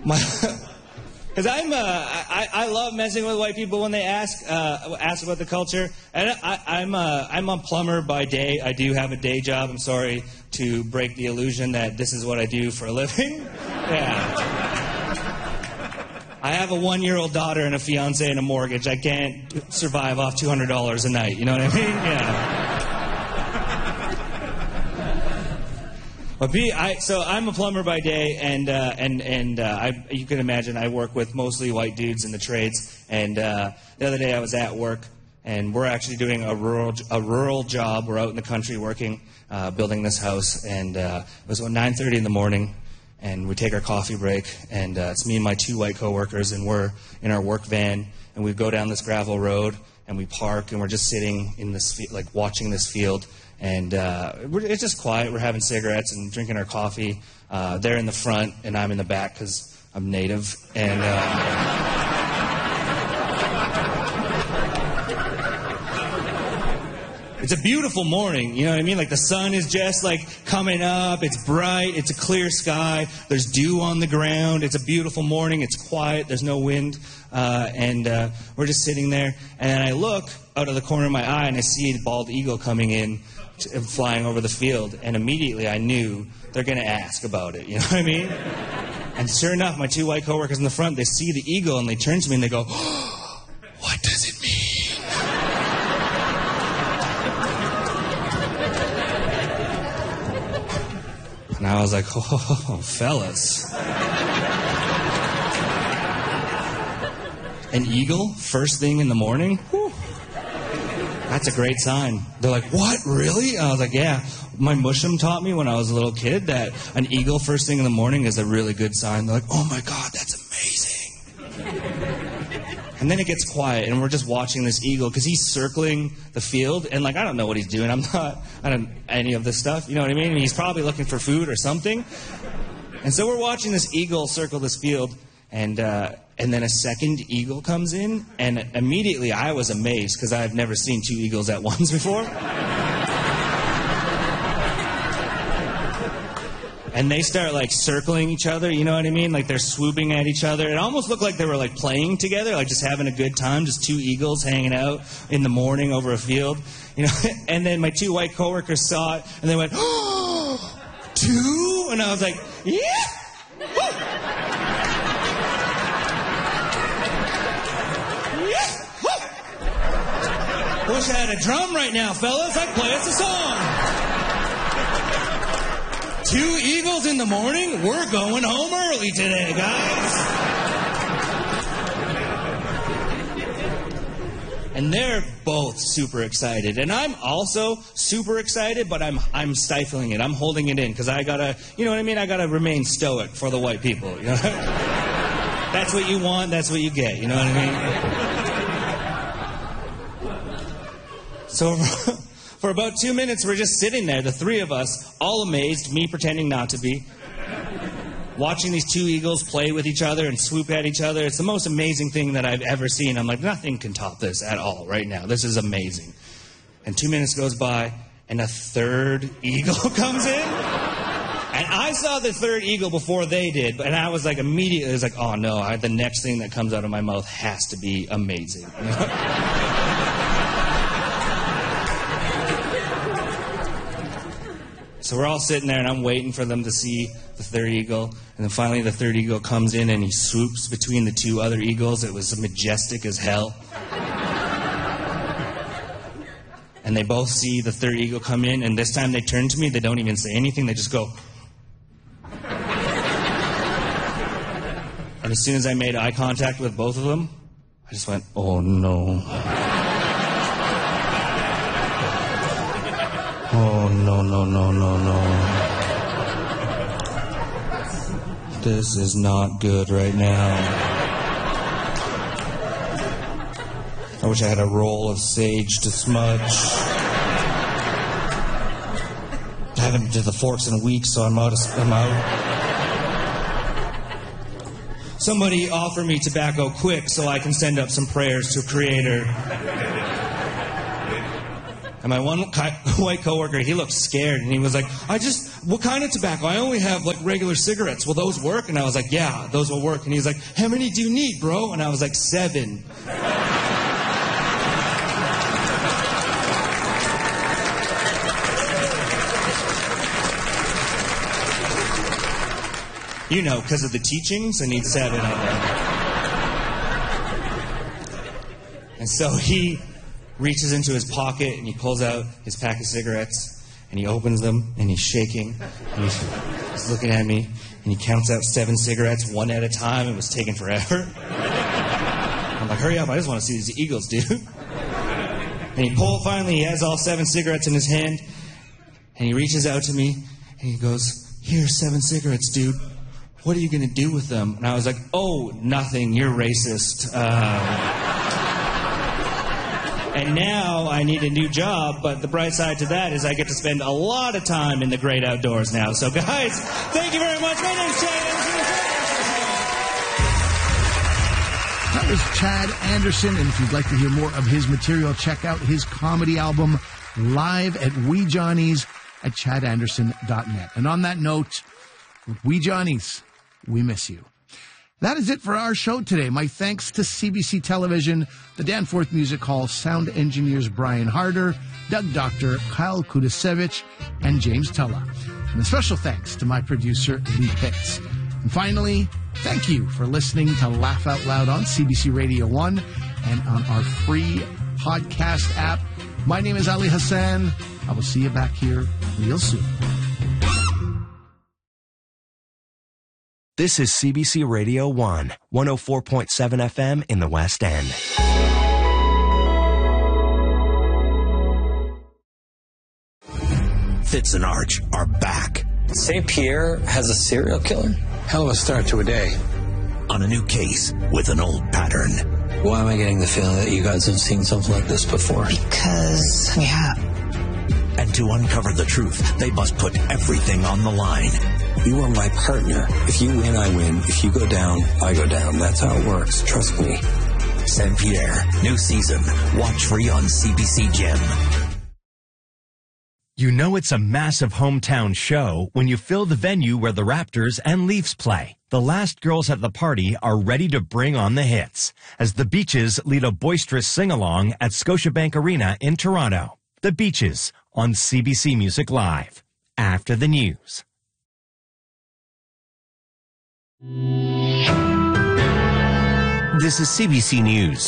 Because I love messing with white people when they ask about the culture. And I'm a plumber by day. I do have a day job. I'm sorry to break the illusion that this is what I do for a living. Yeah. I have a 1-year-old daughter and a fiance and a mortgage. I can't survive off $200 a night. You know what I mean? Yeah. But so I'm a plumber by day, and you can imagine I work with mostly white dudes in the trades. And the other day I was at work, and we're actually doing a rural job. We're out in the country working, building this house, and it was about 9:30 in the morning. And we take our coffee break, and it's me and my 2 white coworkers, and we're in our work van, and we go down this gravel road, and we park, and we're just sitting in this, watching this field, and it's just quiet. We're having cigarettes and drinking our coffee. They're in the front, and I'm in the back because I'm native, and it's a beautiful morning, you know what I mean? Like the sun is just coming up, it's bright, it's a clear sky, there's dew on the ground, it's a beautiful morning, it's quiet, there's no wind, and we're just sitting there, and then I look out of the corner of my eye and I see a bald eagle coming in, flying over the field, and immediately I knew they're going to ask about it, you know what I mean? And sure enough, my 2 white coworkers in the front, they see the eagle and they turn to me and they go, oh, what does it mean? And I was like, oh, fellas. An eagle, first thing in the morning? Whew. That's a great sign. They're like, what, really? And I was like, yeah. My mushum taught me when I was a little kid that an eagle first thing in the morning is a really good sign. They're like, oh my God, that's amazing. And then it gets quiet, and we're just watching this eagle, because he's circling the field, and I don't know what he's doing. I don't any of this stuff, you know what I mean? And he's probably looking for food or something. And so we're watching this eagle circle this field, and then a second eagle comes in, and immediately I was amazed, because I've never seen 2 eagles at once before. And they start circling each other, you know what I mean? They're swooping at each other. It almost looked like they were playing together, just having a good time, just 2 eagles hanging out in the morning over a field, you know. And then my 2 white coworkers saw it, and they went, oh, 2? And I was like, yeah. Woo! Yeah. Woo! Wish I had a drum right now, fellas. I'd play us a song. 2 eagles in the morning? We're going home early today, guys. And they're both super excited. And I'm also super excited, but I'm stifling it. I'm holding it in because I gotta, you know what I mean? I gotta remain stoic for the white people. You know? That's what you want, that's what you get. You know what I mean? So for about 2 minutes, we're just sitting there, the 3 of us, all amazed, me pretending not to be, watching these 2 eagles play with each other and swoop at each other. It's the most amazing thing that I've ever seen. I'm like, nothing can top this at all right now. This is amazing. And 2 minutes goes by, and a 3rd eagle comes in. And I saw the 3rd eagle before they did, and I was immediately, it was oh no, the next thing that comes out of my mouth has to be amazing. You know? So we're all sitting there, and I'm waiting for them to see the 3rd eagle. And then finally the 3rd eagle comes in, and he swoops between the 2 other eagles. It was majestic as hell. And they both see the 3rd eagle come in, and this time they turn to me. They don't even say anything. They just go. And as soon as I made eye contact with both of them, I just went, oh no. Oh, no, no, no, no, no. This is not good right now. I wish I had a roll of sage to smudge. I haven't did the forks in weeks, so I'm out. Somebody offer me tobacco quick so I can send up some prayers to Creator. And my one white coworker, he looked scared, and he was like, what kind of tobacco? I only have, like, regular cigarettes. Will those work? And I was like, yeah, those will work. And he's like, how many do you need, bro? And I was like, 7. You know, because of the teachings, I need 7 of them. And so he reaches into his pocket and he pulls out his pack of cigarettes and he opens them and he's shaking and he's looking at me and he counts out 7 cigarettes one at a time. It was taking forever. I'm like, hurry up, I just want to see these Eagles, dude. And finally he has all 7 cigarettes in his hand and he reaches out to me and he goes, here's 7 cigarettes, dude. What are you going to do with them? And I was like, oh, nothing, you're racist. And now I need a new job, but the bright side to that is I get to spend a lot of time in the great outdoors now. So guys, thank you very much. My name's Chad Anderson. That was Chad Anderson, and if you'd like to hear more of his material, check out his comedy album, Live at Wee Johnny's at chadanderson.net. And on that note, Wee Johnny's, we miss you. That is it for our show today. My thanks to CBC Television, the Danforth Music Hall sound engineers Brian Harder, Doug Doctor, Kyle Kudasevich, and James Tulla. And a special thanks to my producer, Lee Pitts. And finally, thank you for listening to Laugh Out Loud on CBC Radio 1 and on our free podcast app. My name is Ali Hassan. I will see you back here real soon. This is CBC Radio 1, 104.7 FM in the West End. Fitz and Arch are back. St. Pierre has a serial killer? Hell of a start to a day. On a new case with an old pattern. Why am I getting the feeling that you guys have seen something like this before? Because we have. And to uncover the truth, they must put everything on the line. You are my partner. If you win, I win. If you go down, I go down. That's how it works. Trust me. St. Pierre, new season. Watch free on CBC Gem. You know it's a massive hometown show when you fill the venue where the Raptors and Leafs play. The last girls at the party are ready to bring on the hits as the Beaches lead a boisterous sing-along at Scotiabank Arena in Toronto. The Beaches on CBC Music Live. After the news. This is CBC News.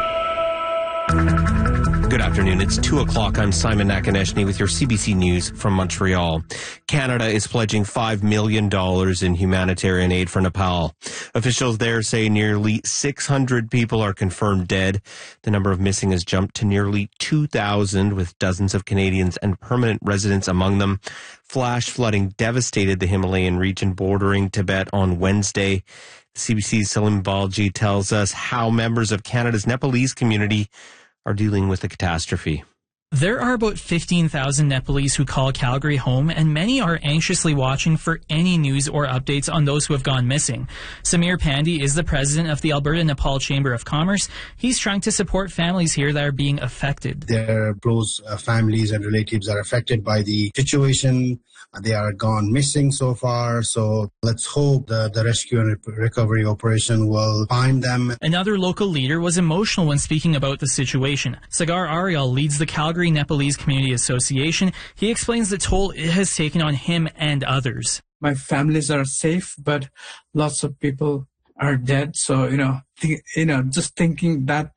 Good afternoon. It's 2 o'clock. I'm Simon Nakonechny with your CBC News from Montreal. Canada is pledging $5 million in humanitarian aid for Nepal. Officials there say nearly 600 people are confirmed dead. The number of missing has jumped to nearly 2,000, with dozens of Canadians and permanent residents among them. Flash flooding devastated the Himalayan region bordering Tibet on Wednesday. CBC's Salim Balji tells us how members of Canada's Nepalese community are dealing with the catastrophe. There are about 15,000 Nepalese who call Calgary home, and many are anxiously watching for any news or updates on those who have gone missing. Samir Pandey is the president of the Alberta Nepal Chamber of Commerce. He's trying to support families here that are being affected. Their close families and relatives are affected by the situation. They are gone missing so far, so let's hope the rescue and recovery operation will find them. Another local leader was emotional when speaking about the situation. Sagar Ariel leads the Calgary Nepalese Community Association. He explains the toll it has taken on him and others. My families are safe, but lots of people are dead. So, just thinking that,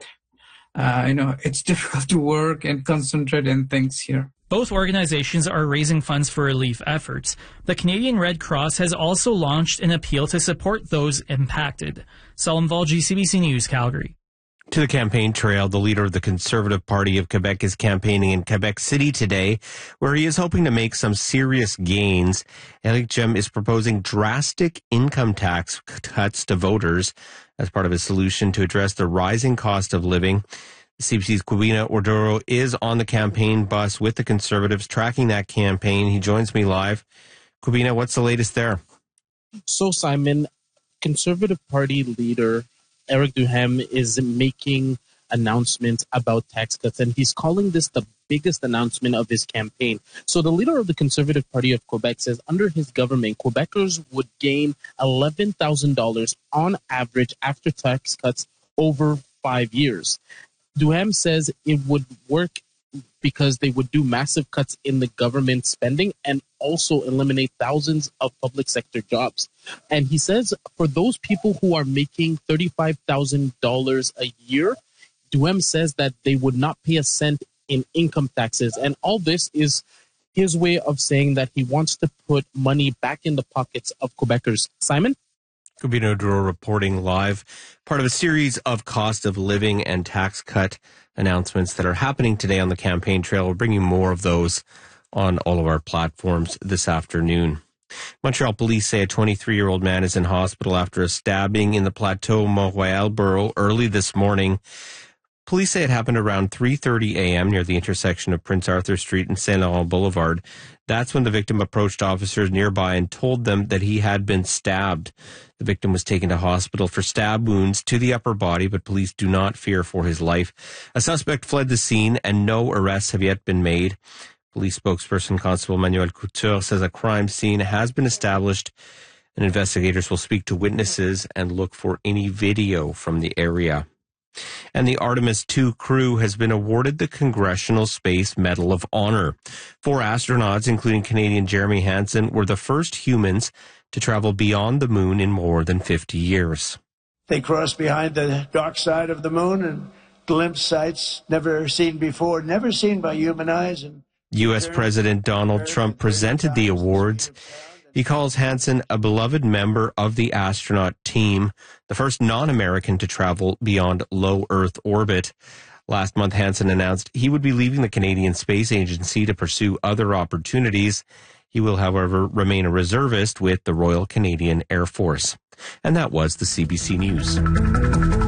it's difficult to work and concentrate on things here. Both organizations are raising funds for relief efforts. The Canadian Red Cross has also launched an appeal to support those impacted. Salim Valji, CBC News, Calgary. To the campaign trail, the leader of the Conservative Party of Quebec is campaigning in Quebec City today, where he is hoping to make some serious gains. Éric Gem is proposing drastic income tax cuts to voters as part of his solution to address the rising cost of living. CBC's Kwabena Orduro is on the campaign bus with the Conservatives, tracking that campaign. He joins me live. Kwabena, what's the latest there? So, Simon, Conservative Party leader Éric Duhem is making announcements about tax cuts, and he's calling this the biggest announcement of his campaign. So the leader of the Conservative Party of Quebec says under his government, Quebecers would gain $11,000 on average after tax cuts over 5 years. Duhem says it would work because they would do massive cuts in the government spending and also eliminate thousands of public sector jobs. And he says for those people who are making $35,000 a year, Duhem says that they would not pay a cent in income taxes. And all this is his way of saying that he wants to put money back in the pockets of Quebecers. Simon? Gabino Duro reporting live, part of a series of cost of living and tax cut announcements that are happening today on the campaign trail. We're bringing more of those on all of our platforms this afternoon. Montreal police say a 23-year-old man is in hospital after a stabbing in the Plateau Mont-Royal borough early this morning. Police say it happened around 3:30 a.m. near the intersection of Prince Arthur Street and Saint Laurent Boulevard. That's when the victim approached officers nearby and told them that he had been stabbed. The victim was taken to hospital for stab wounds to the upper body, but police do not fear for his life. A suspect fled the scene and no arrests have yet been made. Police spokesperson Constable Manuel Couture says a crime scene has been established and investigators will speak to witnesses and look for any video from the area. And the Artemis II crew has been awarded the Congressional Space Medal of Honor. 4 astronauts, including Canadian Jeremy Hansen, were the first humans to travel beyond the moon in more than 50 years. They crossed behind the dark side of the moon and glimpsed sights never seen before, never seen by human eyes. And U.S. President Donald Trump presented the awards. He calls Hansen a beloved member of the astronaut team, the first non-American to travel beyond low Earth orbit. Last month, Hansen announced he would be leaving the Canadian Space Agency to pursue other opportunities. He will, however, remain a reservist with the Royal Canadian Air Force. And that was the CBC News.